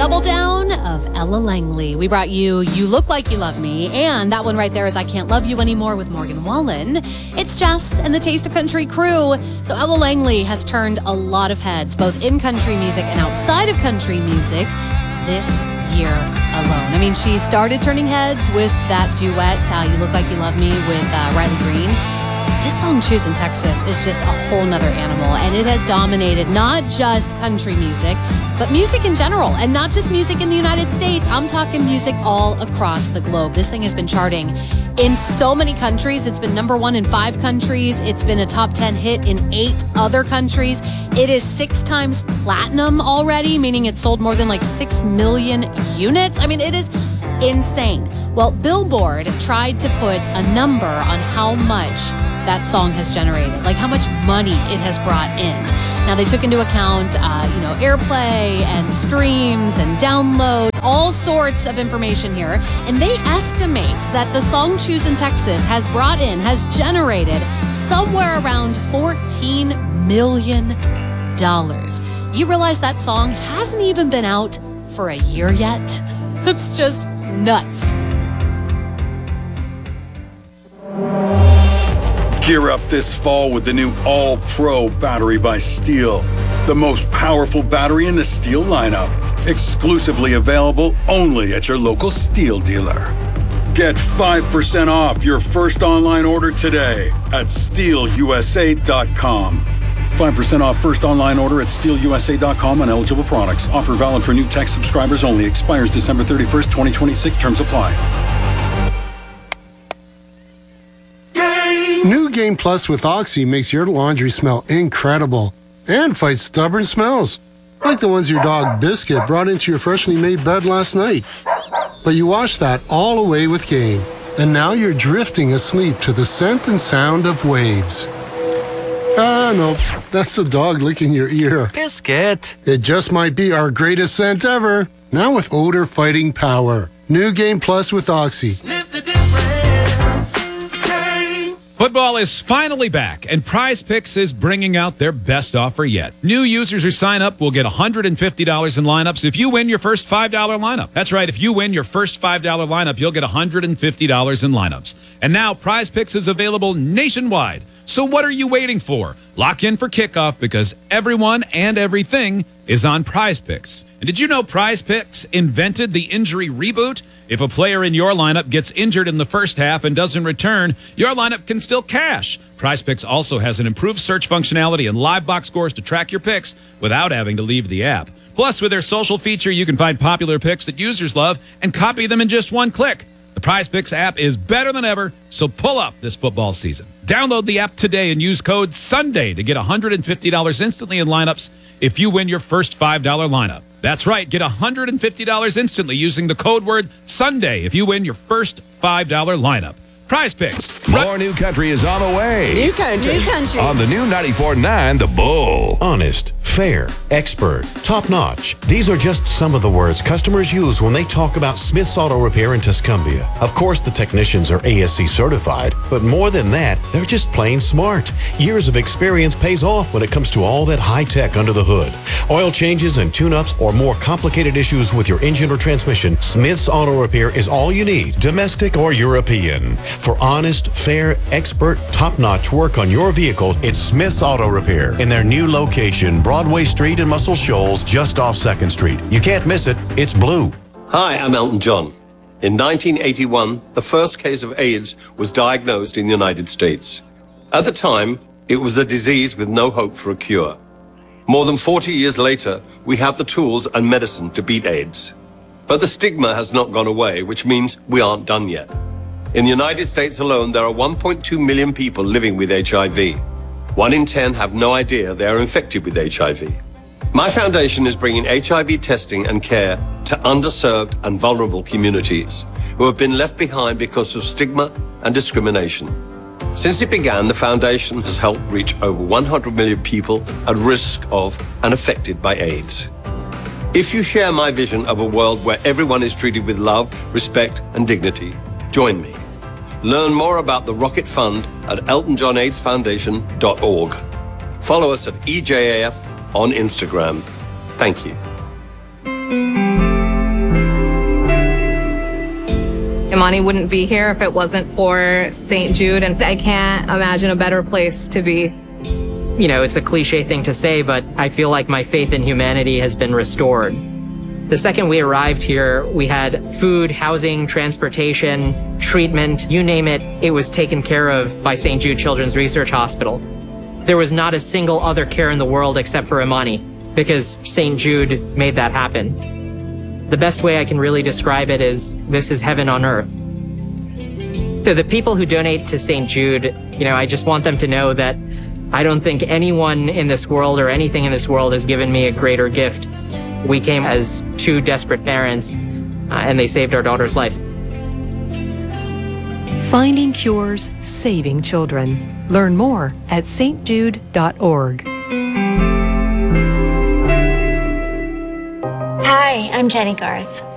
Double Down of Ella Langley. We brought you You Look Like You Love Me, and that one right there is I Can't Love You Anymore with Morgan Wallen. It's Jess and the Taste of Country crew. So Ella Langley has turned a lot of heads, both in country music and outside of country music, this year alone. I mean, she started turning heads with that duet, You Look Like You Love Me, with Riley Green. This song, Choosing Texas, is just a whole nother animal, and it has dominated not just country music, but music in general, and not just music in the United States. I'm talking music all across the globe. This thing has been charting in so many countries. It's been #1 in 5 countries. It's been a top 10 hit in 8 other countries. It is 6 times platinum already, meaning it's sold more than like 6 million units. I mean, it is insane. Well, Billboard tried to put a number on how much that song has generated, like how much money it has brought in. Now, they took into account, airplay and streams and downloads, all sorts of information here. And they estimate that the song Choosing Texas has generated somewhere around $14 million. You realize that song hasn't even been out for a year yet? It's just nuts. Gear up this fall with the new All-Pro battery by Steel, the most powerful battery in the Steel lineup. Exclusively available only at your local Steel dealer. Get 5% off your first online order today at SteelUSA.com. 5% off first online order at SteelUSA.com on eligible products. Offer valid for new tech subscribers only. Expires December 31st, 2026. Terms apply. New Game Plus with Oxy makes your laundry smell incredible and fights stubborn smells, like the ones your dog Biscuit brought into your freshly made bed last night. But you washed that all away with Game, and now you're drifting asleep to the scent and sound of waves. No, that's the dog licking your ear. Biscuit. It just might be our greatest scent ever, now with odor-fighting power. New Game Plus with Oxy. Football is finally back, and Prize Picks is bringing out their best offer yet. New users who sign up will get $150 in lineups if you win your first $5 lineup. That's right, if you win your first $5 lineup, you'll get $150 in lineups. And now Prize Picks is available nationwide. So what are you waiting for? Lock in for kickoff because everyone and everything is on Prize Picks. And did you know Prize Picks invented the injury reboot? If a player in your lineup gets injured in the first half and doesn't return, your lineup can still cash. Prize Picks also has an improved search functionality and live box scores to track your picks without having to leave the app. Plus, with their social feature, you can find popular picks that users love and copy them in just one click. The Prize Picks app is better than ever, so pull up this football season. Download the app today and use code SUNDAY to get $150 instantly in lineups if you win your first $5 lineup. That's right, get $150 instantly using the code word SUNDAY if you win your first $5 lineup. Prize Picks. More new country is on the way. New country. New country. On the new 94.9 The Bull. Honest, fair, expert, top-notch. These are just some of the words customers use when they talk about Smith's Auto Repair in Tuscumbia. Of course, the technicians are ASC certified, but more than that, they're just plain smart. Years of experience pays off when it comes to all that high-tech under the hood. Oil changes and tune-ups or more complicated issues with your engine or transmission, Smith's Auto Repair is all you need, domestic or European. For honest, fair, expert, top-notch work on your vehicle, it's Smith's Auto Repair in their new location, Broadway Street in Muscle Shoals, just off 2nd Street. You can't miss it. It's blue. Hi, I'm Elton John. In 1981, the first case of AIDS was diagnosed in the United States. At the time, it was a disease with no hope for a cure. More than 40 years later, we have the tools and medicine to beat AIDS. But the stigma has not gone away, which means we aren't done yet. In the United States alone, there are 1.2 million people living with HIV. 1 in 10 have no idea they are infected with HIV. My foundation is bringing HIV testing and care to underserved and vulnerable communities who have been left behind because of stigma and discrimination. Since it began, the foundation has helped reach over 100 million people at risk of and affected by AIDS. If you share my vision of a world where everyone is treated with love, respect, and dignity, join me. Learn more about the Rocket Fund at eltonjohnaidsfoundation.org. Follow us at EJAF on Instagram. Thank you. Imani wouldn't be here if it wasn't for St. Jude, and I can't imagine a better place to be. You know, it's a cliche thing to say, but I feel like my faith in humanity has been restored. The second we arrived here, we had food, housing, transportation, treatment, you name it, it was taken care of by St. Jude Children's Research Hospital. There was not a single other care in the world except for Imani, because St. Jude made that happen. The best way I can really describe it is, this is heaven on earth. To the people who donate to St. Jude, you know, I just want them to know that I don't think anyone in this world or anything in this world has given me a greater gift. We came as two desperate parents, and they saved our daughter's life. Finding cures, saving children. Learn more at stjude.org. Hi, I'm Jenny Garth.